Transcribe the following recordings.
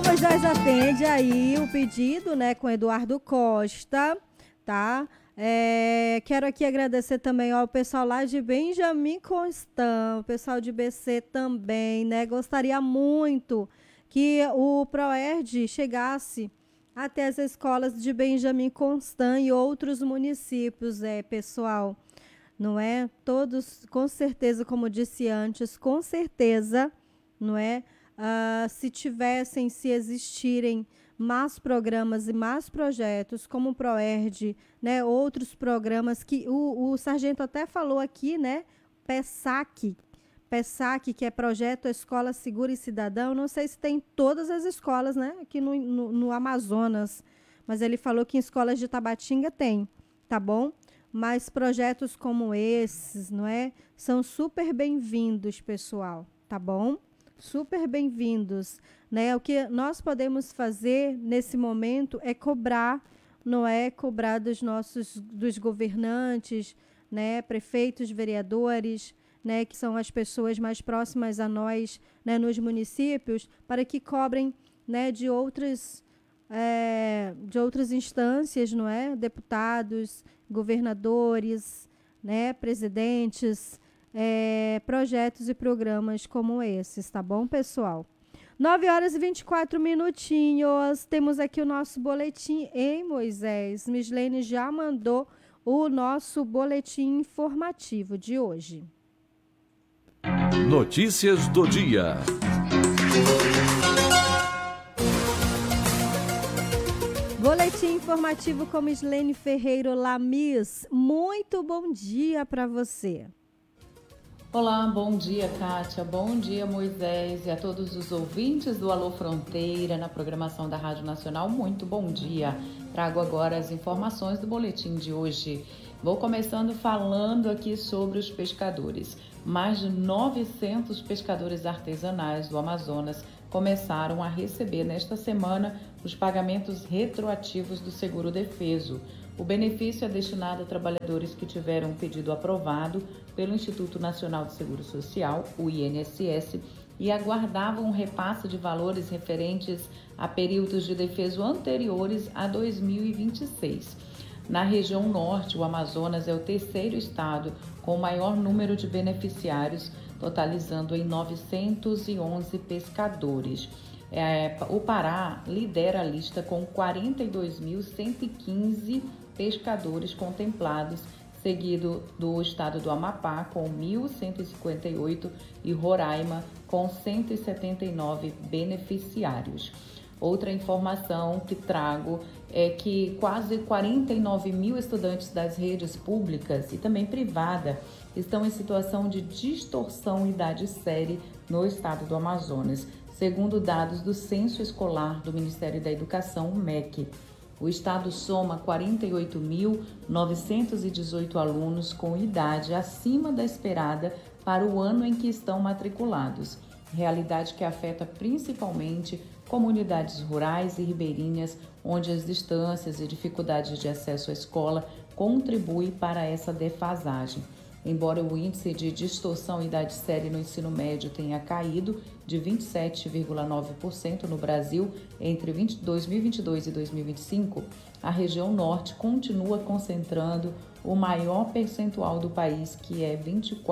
Moisés atende aí o pedido, né, com Eduardo Costa, tá? Quero aqui agradecer também ao pessoal lá de Benjamin Constant, o pessoal de BC também, né? Gostaria muito que o Proerd chegasse até as escolas de Benjamin Constant e outros municípios, pessoal, não é? Todos, com certeza, como disse antes, com certeza, não é? Se existirem mais programas e mais projetos, como o ProERD, né? Outros programas que o sargento até falou aqui, né? PESAC, que é Projeto Escola Segura e Cidadão, não sei se tem em todas as escolas, né? Aqui no Amazonas, mas ele falou que em escolas de Tabatinga tem, tá bom? Mas projetos como esses, não é? São super bem-vindos, pessoal, tá bom? Super bem-vindos, né? O que nós podemos fazer nesse momento é cobrar, não é? Cobrar dos governantes, né? Prefeitos, vereadores, né? Que são as pessoas mais próximas a nós, né? Nos municípios, para que cobrem, né? De outras instâncias, não é? Deputados, governadores, né? Presidentes, projetos e programas como esses, tá bom, pessoal? 9h24. Temos aqui o nosso boletim, hein, Moisés? Mislene já mandou o nosso boletim informativo de hoje. Notícias do dia. Boletim informativo com Mislene Ferreiro Lamis. Muito bom dia para você. Olá, bom dia, Kátia, bom dia, Moisés, e a todos os ouvintes do Alô Fronteira, na programação da Rádio Nacional, muito bom dia. Trago agora as informações do boletim de hoje. Vou começando falando aqui sobre os pescadores. Mais de 900 pescadores artesanais do Amazonas começaram a receber nesta semana os pagamentos retroativos do seguro-defeso. O benefício é destinado a trabalhadores que tiveram um pedido aprovado pelo Instituto Nacional de Seguro Social, o INSS, e aguardavam um repasse de valores referentes a períodos de defeso anteriores a 2026. Na região norte, o Amazonas é o terceiro estado com o maior número de beneficiários, totalizando em 911 pescadores. O Pará lidera a lista com 42.115 pescadores contemplados, seguido do estado do Amapá com 1.158 e Roraima com 179 beneficiários. Outra informação que trago é que quase 49 mil estudantes das redes públicas e também privada estão em situação de distorção idade série no estado do Amazonas, segundo dados do Censo Escolar do Ministério da Educação, o MEC. O estado soma 48.918 alunos com idade acima da esperada para o ano em que estão matriculados, realidade que afeta principalmente comunidades rurais e ribeirinhas, onde as distâncias e dificuldades de acesso à escola contribuem para essa defasagem. Embora o índice de distorção idade série no ensino médio tenha caído de 27,9% no Brasil entre 2022 e 2025, a região norte continua concentrando o maior percentual do país, que é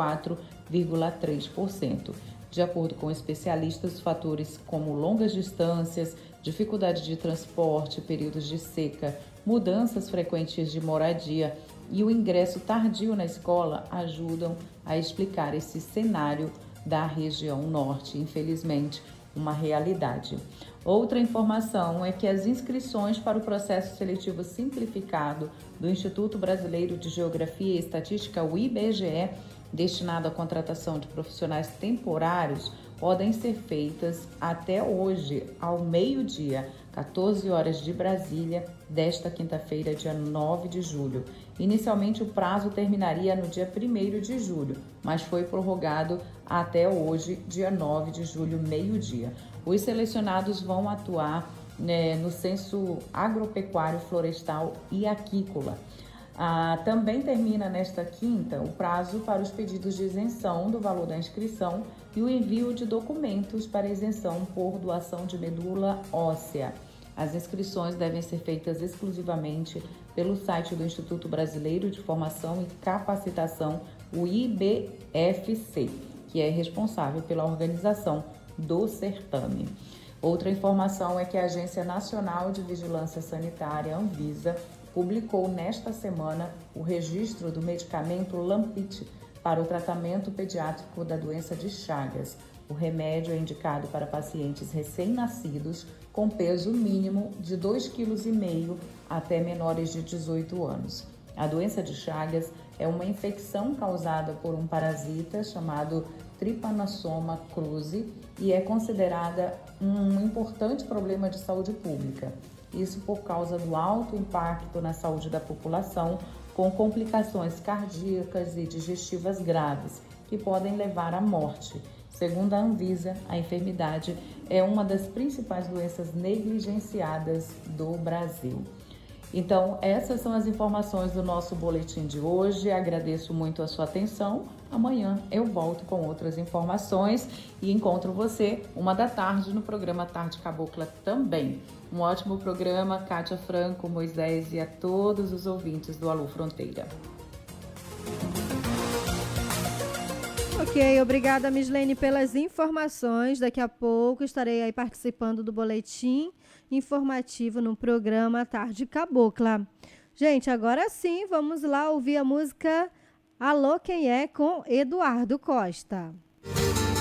24,3%. De acordo com especialistas, fatores como longas distâncias, dificuldade de transporte, períodos de seca, mudanças frequentes de moradia e o ingresso tardio na escola ajudam a explicar esse cenário da região norte, infelizmente, uma realidade. Outra informação é que as inscrições para o processo seletivo simplificado do Instituto Brasileiro de Geografia e Estatística, o IBGE, destinado à contratação de profissionais temporários, podem ser feitas até hoje, ao meio-dia, 14 horas de Brasília, desta quinta-feira, dia 9 de julho. Inicialmente, o prazo terminaria no dia 1º de julho, mas foi prorrogado até hoje, dia 9 de julho, meio-dia. Os selecionados vão atuar no Censo Agropecuário, Florestal e Aquícola. Também termina nesta quinta o prazo para os pedidos de isenção do valor da inscrição e o envio de documentos para isenção por doação de medula óssea. As inscrições devem ser feitas exclusivamente pelo site do Instituto Brasileiro de Formação e Capacitação, o IBFC, que é responsável pela organização do certame. Outra informação é que a Agência Nacional de Vigilância Sanitária, Anvisa, publicou nesta semana o registro do medicamento Lampit para o tratamento pediátrico da doença de Chagas. O remédio é indicado para pacientes recém-nascidos com peso mínimo de 2,5 kg até menores de 18 anos. A doença de Chagas é uma infecção causada por um parasita chamado Trypanosoma cruzi e é considerada um importante problema de saúde pública. Isso por causa do alto impacto na saúde da população, com complicações cardíacas e digestivas graves, que podem levar à morte. Segundo a Anvisa, a enfermidade é uma das principais doenças negligenciadas do Brasil. Então, essas são as informações do nosso boletim de hoje. Agradeço muito a sua atenção. Amanhã eu volto com outras informações e encontro você 13h no programa Tarde Cabocla também. Um ótimo programa, Kátia Franco, Moisés e a todos os ouvintes do Alô Fronteira. Ok, obrigada, Mislene, pelas informações. Daqui a pouco estarei aí participando do boletim informativo no programa Tarde Cabocla. Gente, agora sim, vamos lá ouvir a música Alô Quem É com Eduardo Costa.